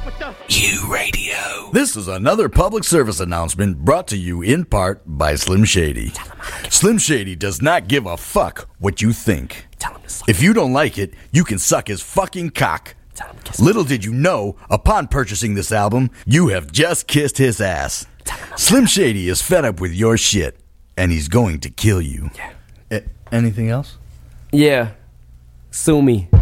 U Radio. This is another public service announcement brought to you in part by Slim Shady. Slim Shady does not give a fuck what you think. If you don't like it, you can suck his fucking cock. Little did you know, upon purchasing this album, you have just kissed his ass. Slim Shady is fed up with your shit, and he's going to kill you. Anything else? Yeah. Sue me.